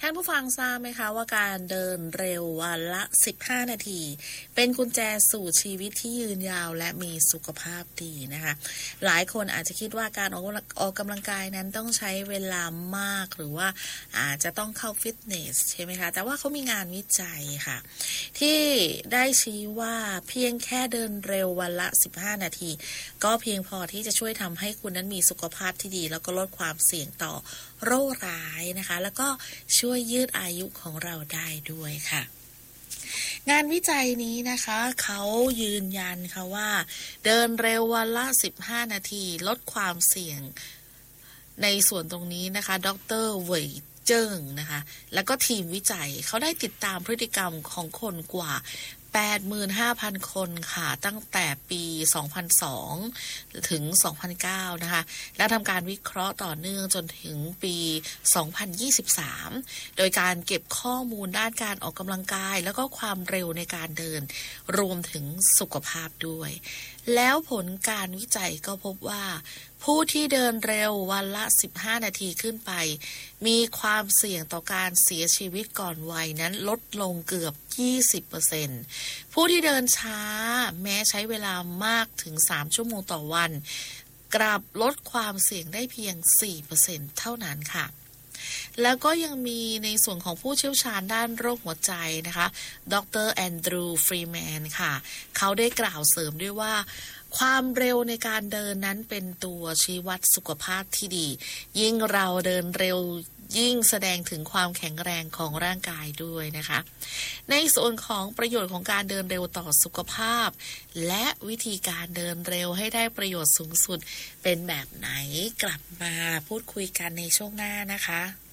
ท่านผู้ฟังทราบไหมคะว่าการเดินเร็ววันละ15นาทีเป็นกุญแจสู่ชีวิตที่ยืนยาวและมีสุขภาพดีนะคะหลายคนอาจจะคิดว่าการออกกำลังกายนั้นต้องใช้เวลามากหรือว่าอาจจะต้องเข้าฟิตเนสใช่ไหมคะแต่ว่าเขามีงานวิจัยค่ะที่ได้ชี้ว่าเพียงแค่เดินเร็ววันละ15นาทีก็เพียงพอที่จะช่วยทำให้คุณนั้นมีสุขภาพที่ดีแล้วก็ลดความเสี่ยงต่อโรคร้ายนะคะแล้วก็ช่วยยืดอายุของเราได้ด้วยค่ะงานวิจัยนี้นะคะเขายืนยันค่ะว่าเดินเร็ววันละ15นาทีลดความเสี่ยงในส่วนตรงนี้นะคะดร.เว่ยเจิ้งนะคะแล้วก็ทีมวิจัยเขาได้ติดตามพฤติกรรมของคนกว่า85,000 คนค่ะตั้งแต่ปี 2002 ถึง 2009 นะคะและทำการวิเคราะห์ต่อเนื่องจนถึงปี 2023 โดยการเก็บข้อมูลด้านการออกกำลังกายแล้วก็ความเร็วในการเดินรวมถึงสุขภาพด้วยแล้วผลการวิจัยก็พบว่าผู้ที่เดินเร็ววันละ15นาทีขึ้นไปมีความเสี่ยงต่อการเสียชีวิตก่อนวัยนั้นลดลงเกือบ 20% ผู้ที่เดินช้าแม้ใช้เวลามากถึง3ชั่วโมงต่อวันกลับลดความเสี่ยงได้เพียง 4% เท่านั้นค่ะแล้วก็ยังมีในส่วนของผู้เชี่ยวชาญด้านโรคหัวใจนะคะดร.แอนดรูว์ฟรีแมนค่ะเขาได้กล่าวเสริมด้วยว่าความเร็วในการเดินนั้นเป็นตัวชี้วัดสุขภาพที่ดียิ่งเราเดินเร็วยิ่งแสดงถึงความแข็งแรงของร่างกายด้วยนะคะในส่วนของประโยชน์ของการเดินเร็วต่อสุขภาพและวิธีการเดินเร็วให้ได้ประโยชน์สูงสุดเป็นแบบไหนกลับมาพูดคุยกันในช่วงหน้านะคะ